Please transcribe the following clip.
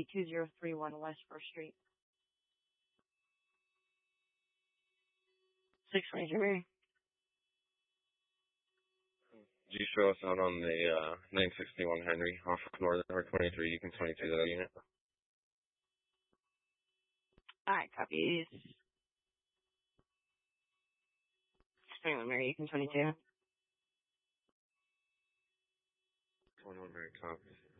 82031 West 1st Street. 623 Mary. Did you show us out on the 961 Henry off of Northern R23? You can 22 that unit. Alright, copies. 21 Mary, you can 22. 21 Mary, copy.